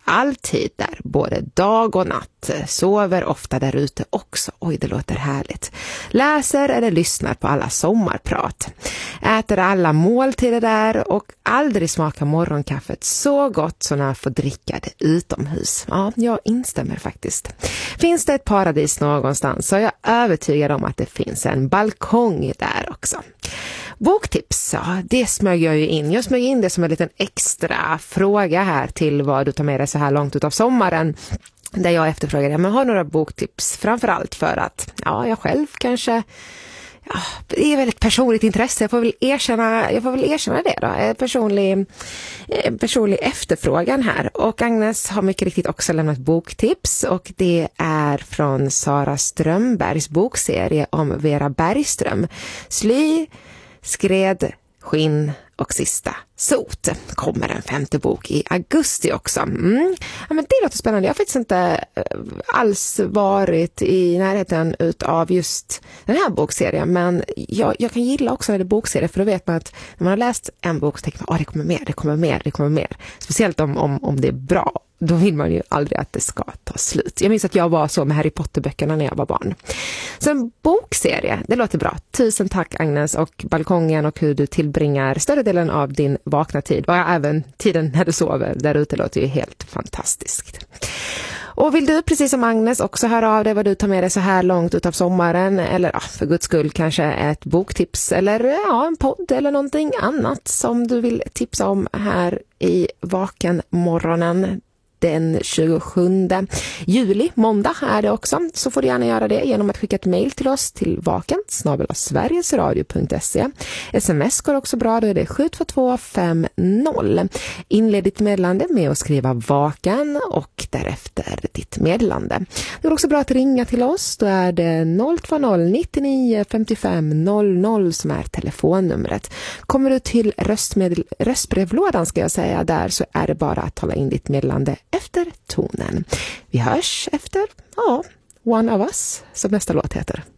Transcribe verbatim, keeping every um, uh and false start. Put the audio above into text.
alltid där, både dag och natt. Sover ofta där ute också. Oj, det låter härligt. Läser eller lyssnar på alla sommarprat. Äter alla måltider där och aldrig smakar morgonkaffet så gott som när jag får dricka det utomhus. Ja, jag instämmer faktiskt. Finns det ett paradis någonstans så är jag övertygad om att det finns en balkong där också. Boktips, ja, det smög jag ju in. Jag smög in det som en liten extra fråga här till vad du tar med dig så här långt ut av sommaren. Där jag efterfrågade, men har några boktips framförallt för att, ja, jag själv kanske, ja, det är väldigt personligt intresse. Jag får väl erkänna, jag får väl erkänna det då. Personlig, personlig efterfrågan här. Och Agnes har mycket riktigt också lämnat boktips och det är från Sara Strömbergs bokserie om Vera Bergström. Sly, skred, skinn och sista sot. Kommer en femte bok i augusti också. Mm. Ja, men det låter spännande. Jag har faktiskt inte alls varit i närheten av just den här bokserien. Men jag, jag kan gilla också när det är bokserier. För då vet man att när man har läst en bok så tänker man att ah, det kommer mer, det kommer mer, det kommer mer. Speciellt om, om, om det är bra. Då vill man ju aldrig att det ska ta slut. Jag minns att jag var så med Harry Potter-böckerna när jag var barn. Så en bokserie, det låter bra. Tusen tack Agnes, och balkongen och hur du tillbringar större delen av din vakna tid. Och även tiden när du sover där ute låter ju helt fantastiskt. Och vill du precis som Agnes också höra av dig vad du tar med dig så här långt ut av sommaren, eller ja, för guds skull kanske ett boktips eller ja, en podd eller någonting annat som du vill tipsa om här i Vaken morgonen den tjugosjunde juli, måndag är det också, så får du gärna göra det genom att skicka ett mejl till oss till vaken snabel-a sverigesradio punkt se. Sms går också bra, då är det sju två två fem noll. Inled ditt meddelande med att skriva vaken och därefter ditt meddelande. Det är också bra att ringa till oss, då är det noll två noll nittionio femtiofem noll noll som är telefonnumret. Kommer du till röstmedel- röstbrevlådan ska jag säga där, så är det bara att tala in ditt meddelande efter tonen. Vi hörs efter, ja, One of Us, som nästa låt heter.